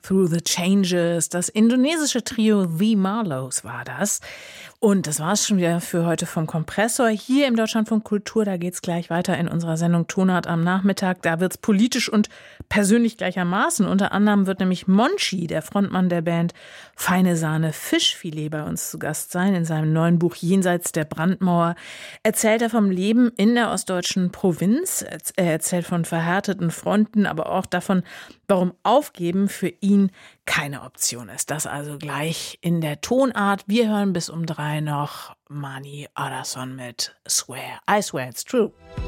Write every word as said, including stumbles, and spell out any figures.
Through the Changes. Das indonesische Trio The Marlows war das. Und das war es schon wieder für heute vom Kompressor. Hier im Deutschlandfunk Kultur, da geht's gleich weiter in unserer Sendung Tonart am Nachmittag. Da wird's politisch und persönlich gleichermaßen. Unter anderem wird nämlich Monchi, der Frontmann der Band Feine Sahne Fischfilet, bei uns zu Gast sein. In seinem neuen Buch Jenseits der Brandmauer erzählt er vom Leben in der ostdeutschen Provinz. Er erzählt von verhärteten Fronten, aber auch davon, warum Aufgeben für ihn keine Option ist. Das also gleich in der Tonart. Wir hören bis um drei noch Mani Arason mit Swear, I Swear It's True.